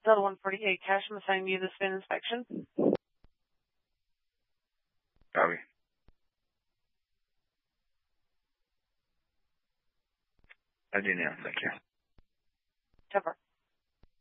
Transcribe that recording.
Delta 148 cash, I'm assigning you the spin inspection. Copy. I do now, thank you. 10-4.